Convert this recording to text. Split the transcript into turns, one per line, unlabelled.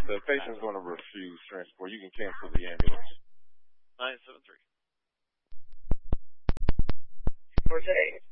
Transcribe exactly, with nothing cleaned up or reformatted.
The patient's going to refuse transport. You can cancel the ambulance.
nine seven three.
Four today.